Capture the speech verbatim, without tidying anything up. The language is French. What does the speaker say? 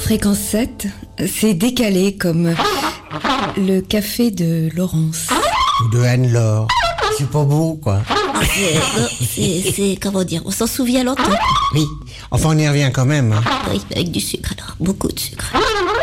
Fréquence sept, c'est décalé comme le café de Laurence. Ou de Anne-Laure. C'est pas beau, quoi. C'est, c'est, c'est, comment dire, on s'en souvient longtemps. Oui, enfin on y revient quand même. Hein. Oui, avec du sucre alors, beaucoup de sucre.